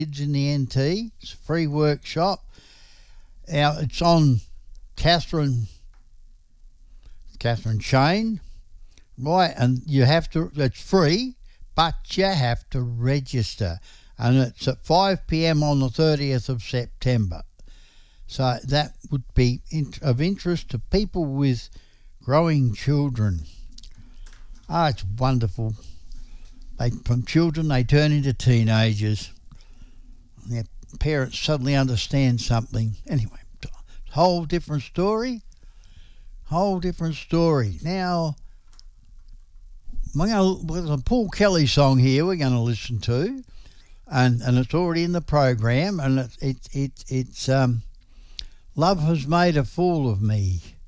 kids in the NT. It's a free workshop. Now, it's on Catherine Chain, right? And you have to, it's free, but you have to register. And it's at 5 p.m. on the 30th of September. So that would be of interest to people with growing children. It's wonderful. From children, they turn into teenagers. Their parents suddenly understand something. Anyway, whole different story. Now, there's a Paul Kelly song here we're going to listen to, and it's already in the program, and it's Love Has Made a Fool of Me.